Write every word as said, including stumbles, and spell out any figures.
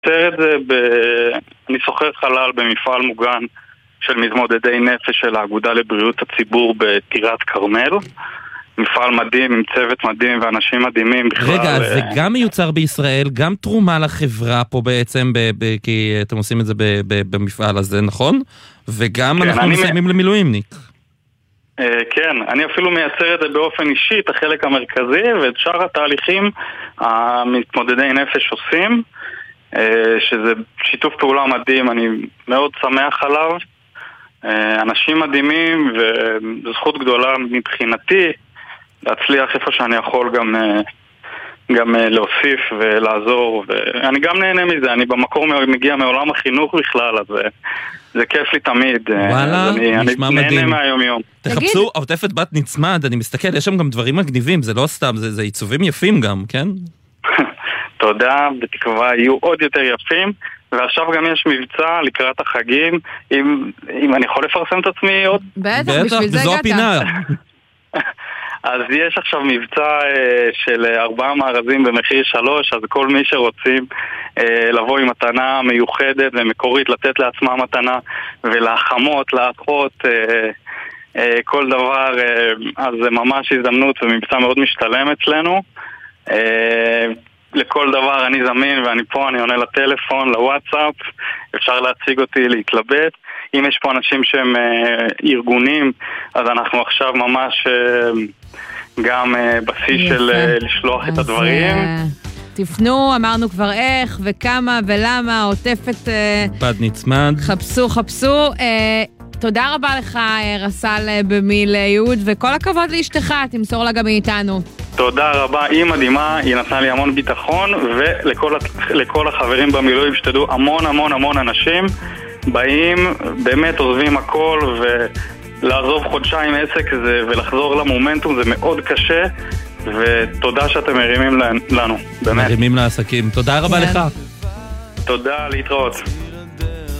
את זה ב... אני סוחר חלל במפעל מוגן של מתמודדי נפש של האגודה לבריאות הציבור בטירת כרמל. מפעל מדהים עם צוות מדהים ואנשים מדהימים בכלל. רגע, אז זה גם מיוצר בישראל, גם תרומה לחברה פה בעצם, ב- ב- כי אתם עושים את זה ב- ב- במפעל הזה, נכון? וגם כן, אנחנו מסיימים מ... למילואימניק. Uh, כן, אני אפילו מייצר את זה באופן אישי, את החלק המרכזי, ואת שאר התהליכים המתמודדי נפש עושים, uh, שזה שיתוף פעולה מדהים, אני מאוד שמח עליו. Uh, אנשים מדהימים, וזכות גדולה מבחינתי, להצליח איפה שאני יכול גם, גם להוסיף ולעזור, ואני גם נהנה מזה, אני במקור מגיע מעולם החינוך בכלל, אז זה כיף לי תמיד. וואלה, אני, נשמע אני מדהים. נהנה מהיום יום. תחפשו עוטפת בת נצמד, אני מסתכל, יש שם גם דברים מגניבים, זה לא סתם, זה, זה עיצובים יפים גם, כן? תודה, בתקווה יהיו עוד יותר יפים, ועכשיו גם יש מבצע לקראת החגים, אם, אם אני יכול לפרסם את עצמי עוד? בטח, בשביל זה וזו הגעת. הפינה. אז יש עכשיו מבצע של ארבעה מארזים במחיר שלוש, אז כל מי שרוצים לבוא עם מתנה מיוחדת ומקורית, לתת לעצמה מתנה ולחמות, לאחות, כל דבר, אז זה ממש הזדמנות ומבצע מאוד משתלם אצלנו. לכל דבר אני זמין ואני פה, אני עונה לטלפון, לוואטסאפ, אפשר להציג אותי, להתלבט. אם יש פה אנשים שהם אה, ארגונים, אז אנחנו עכשיו ממש אה, גם אה, בשיא של אה, לשלוח את הדברים. אה, תפנו, אמרנו כבר איך וכמה ולמה, עוטפת... אה, בד נצמד. חפשו, חפשו. אה, תודה רבה לך, רס"ל במיל יהוד, וכל הכבוד לאשתך, תמסור לה גם מאיתנו. תודה רבה, היא מדהימה, היא נתנה לי המון ביטחון, ולכל לכל החברים במילואים שתדעו, המון המון המון אנשים באים, באמת עוזבים הכל, ולעזוב חודשיים עסק זה, ולחזור למומנטום זה מאוד קשה, ותודה שאתם מרימים לנו, באמת. מרימים לעסקים, תודה רבה לך. תודה, להתראות.